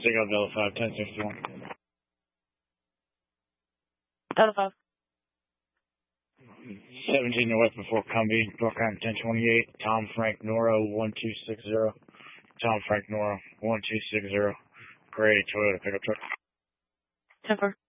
Signal Delta 5, 1061. Delta 5. 17 North before Cumbie, Brookline 1028, Tom Frank Nora 1260. Tom Frank Nora 1260. Gray Toyota pickup truck. 10-4.